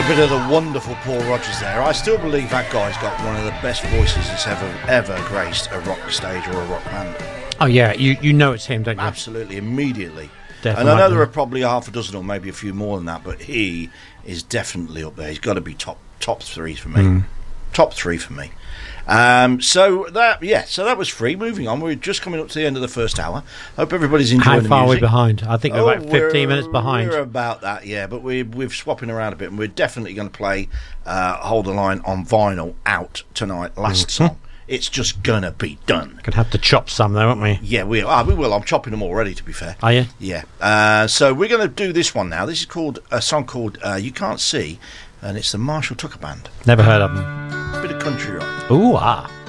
a bit of the wonderful Paul Rodgers there. I still believe that guy's got one of the best voices that's ever graced a rock stage or a rock band. Oh yeah, you know it's him, don't you? Absolutely, immediately. Definitely. And I know there are probably half a dozen or maybe a few more than that, but he is definitely up there. He's got to be top three for me. Top three for me. So that was free. Moving on, we're just coming up to the end of the first hour. Hope everybody's enjoying the music. How far are we behind? I think we're about 15 minutes behind. We're about that, yeah, but we're swapping around a bit, and we're definitely going to play Hold the Line on vinyl out tonight. Last song. It's just going to be done. Could have to chop some though, won't we? Yeah, we will. I'm chopping them already, to be fair. Are you? Yeah. So we're going to do this one now. This is a song called You Can't See, and it's the Marshall Tucker Band. Never heard of them. Bit of country rock. Ooh, ah.